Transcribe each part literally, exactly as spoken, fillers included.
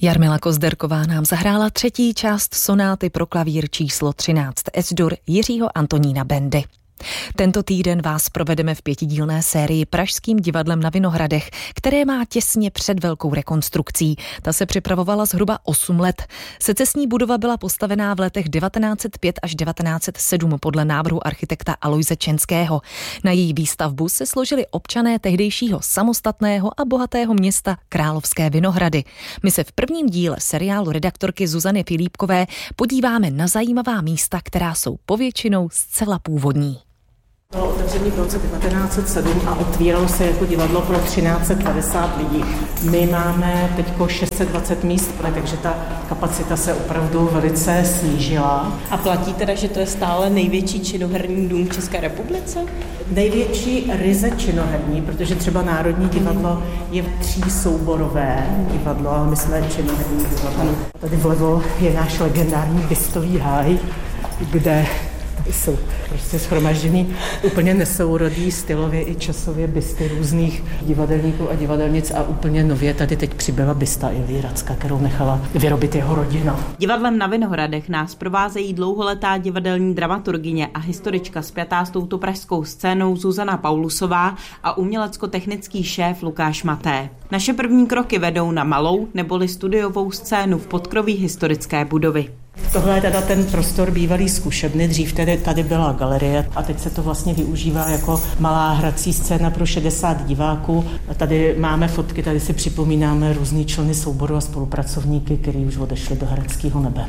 Jarmila Kozderková nám zahrála třetí část sonáty pro klavír číslo třináct Es-dur Jiřího Antonína Bendy. Tento týden vás provedeme v pětidílné sérii Pražským divadlem na Vinohradech, které má těsně před velkou rekonstrukcí. Ta se připravovala zhruba osm let. Secesní budova byla postavená v letech devatenáct set pět až devatenáct set sedm podle návrhu architekta Alojze Čenského. Na její výstavbu se složili občané tehdejšího samostatného a bohatého města Královské Vinohrady. My se v prvním díle seriálu redaktorky Zuzany Filipkové podíváme na zajímavá místa, která jsou povětšinou zcela původní. Bylo otevření v roce devatenáct set sedm a otvíralo se jako divadlo pro třináct set padesát lidí. My máme teď šest set dvacet míst, takže ta kapacita se opravdu velice snížila. A platí teda, že to je stále největčí činoherní dům v České republice? Největší ryze činoherní, protože třeba Národní divadlo je třísouborové divadlo, ale my jsme činoherní divadlo. Tady vlevo je náš legendární Bistový háj, kde jsou prostě shromažděný úplně nesourodý stylově i časově bisty různých divadelníků a divadelnic a úplně nově tady teď přibyla bista Ilji Racka, kterou nechala vyrobit jeho rodina. Divadlem na Vinohradech nás provázejí dlouholetá divadelní dramaturgyně a historička spjatá s touto pražskou scénou Zuzana Paulusová a umělecko-technický šéf Lukáš Maté. Naše první kroky vedou na malou neboli studiovou scénu v podkroví historické budovy. Tohle je teda ten prostor bývalý zkušebny, dřív tedy tady byla galerie a teď se to vlastně využívá jako malá hrací scéna pro šedesát diváků. A tady máme fotky, tady si připomínáme různý členy souboru a spolupracovníky, kteří už odešli do hereckého nebe.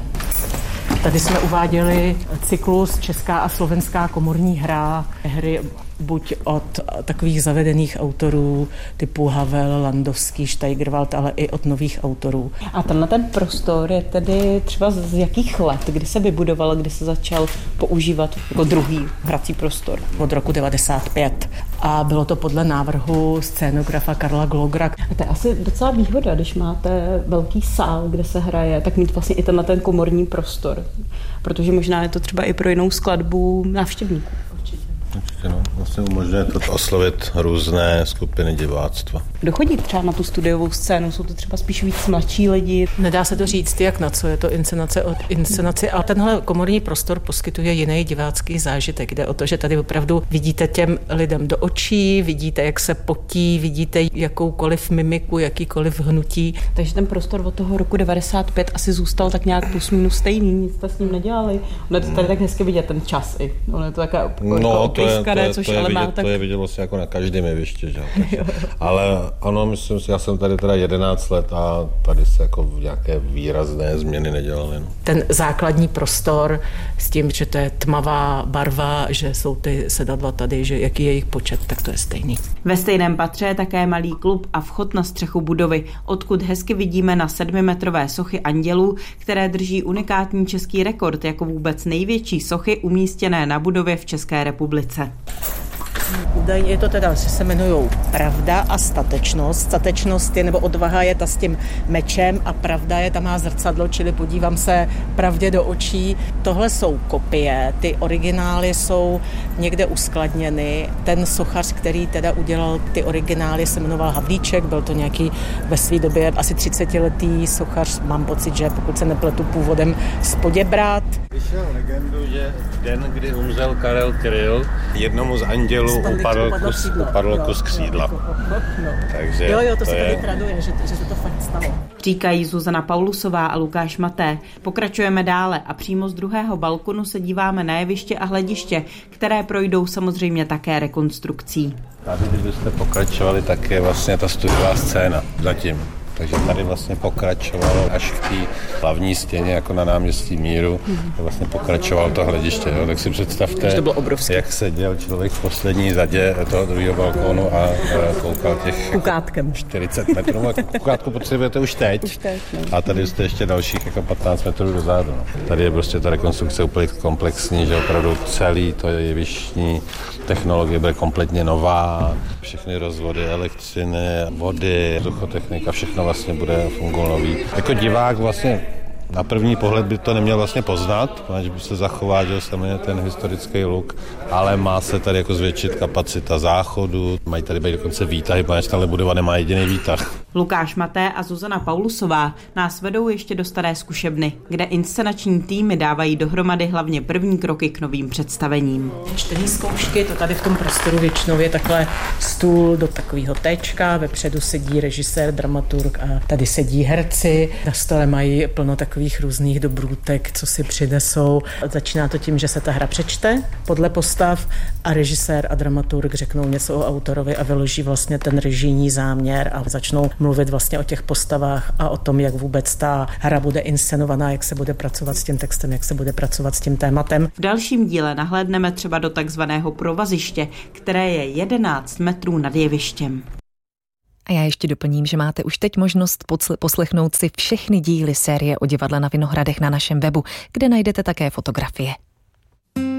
Tady jsme uváděli cyklus Česká a slovenská komorní hra, hry buď od takových zavedených autorů typu Havel, Landowský, Steigerwald, ale i od nových autorů. A tenhle ten prostor je tedy třeba z jakých let, kdy se vybudoval, kdy se začal používat jako druhý hrací prostor? Od roku devadesát pět. A bylo to podle návrhu scénografa Karla Glogera. A to je asi docela výhoda, když máte velký sál, kde se hraje, tak mít vlastně i tenhle ten komorní prostor. Protože možná je to třeba i pro jinou skladbu návštěvníků. Určitě, no. Vlastně umožňuje to oslovit různé skupiny diváctva. Kdo chodí třeba na tu studiovou scénu? Jsou to třeba spíš víc mladší lidi? Nedá se to říct, jak na co je to inscenace od inscenace, ale tenhle komorní prostor poskytuje jiný divácký zážitek. Jde o to, že tady opravdu vidíte těm lidem do očí, vidíte, jak se potí, vidíte jakoukoliv mimiku, jakýkoliv hnutí. Takže ten prostor od toho roku devadesát pět asi zůstal tak nějak plus minus stejný, nic jste s ním nedělali. Ono je to tady tak hezky vidět ten čas i. Ono je to taková no, to je, to je, což to je ale vidět, má tak... to je vidělo se jako na každém jevišti, že? Ale ano, myslím si, já jsem tady teda jedenáct let a tady se jako nějaké výrazné změny nedělaly. No. Ten základní prostor s tím, že to je tmavá barva, že jsou ty sedadla tady, že jaký je jejich počet, tak to je stejný. Ve stejném patře je také malý klub a vchod na střechu budovy, odkud hezky vidíme na sedmimetrové sochy andělů, které drží unikátní český rekord jako vůbec největší sochy umístěné na budově v České republice. Údajně je to teda, že se jmenujou Pravda a statečnost. Statečnost je, nebo odvaha je ta s tím mečem a pravda je, ta má zrcadlo, čili podívám se pravdě do očí. Tohle jsou kopie, ty originály jsou někde uskladněny. Ten sochař, který teda udělal ty originály, se jmenoval Havlíček, byl to nějaký ve své době asi třicetiletý sochař, mám pocit, že pokud se nepletu původem z Poděbrad. Vyšel legendu, že den, kdy umřel Karel Kryl, jednomu z andělů upadl kus, upadl kus křídla. No. Takže jo, jo, to, to se je... tady traduje, že, že se to fakt stalo. Říkají Zuzana Paulusová a Lukáš Maté. Pokračujeme dále a přímo z druhého balkonu se díváme na jeviště a hlediště, které projdou samozřejmě také rekonstrukcí. Tady, kdybyste pokračovali, tak je vlastně ta studiová scéna zatím. Takže tady vlastně pokračovalo až k té hlavní stěně, jako na náměstí Míru, mm-hmm. vlastně pokračovalo to hlediště. Jo? Tak si představte, jak seděl člověk v poslední řadě toho druhého balkónu a koukal těch Kukátkem. čtyřicet metrů. No, kukátku potřebujete už teď. Už teď no. A tady jste ještě dalších jako patnáct metrů dozadu. No. Tady je prostě ta rekonstrukce úplně komplexní, že opravdu celý to jevištní technologie bude kompletně nová. Všechny rozvody elektřiny, vody, vzduchotechnika, všechno vlastně bude fungovat nový. Jako divák vlastně na první pohled by to neměl vlastně poznat, protože by se zachoval, že samozřejmě ten historický look, ale má se tady jako zvětšit kapacita záchodu, mají tady být dokonce výtahy, protože tahle budova nemá jediný výtah. Lukáš Maté a Zuzana Paulusová nás vedou ještě do staré zkušebny, kde inscenační týmy dávají dohromady hlavně první kroky k novým představením. Čtení zkoušky, to tady v tom prostoru většinou je takhle stůl do takového téčka, vepředu sedí režisér, dramaturg a tady sedí herci. Na stole mají plno takových různých dobrůtek, co si přinesou. Začíná to tím, že se ta hra přečte podle postav a režisér a dramaturg řeknou něco o autorovi a vyloží vlastně ten režijní záměr a začnou mluvit vlastně o těch postavách a o tom, jak vůbec ta hra bude inscenovaná, jak se bude pracovat s tím textem, jak se bude pracovat s tím tématem. V dalším díle nahlédneme třeba do takzvaného provaziště, které je jedenáct metrů nad jevištěm. A já ještě doplním, že máte už teď možnost poslechnout si všechny díly série o divadle na Vinohradech na našem webu, kde najdete také fotografie.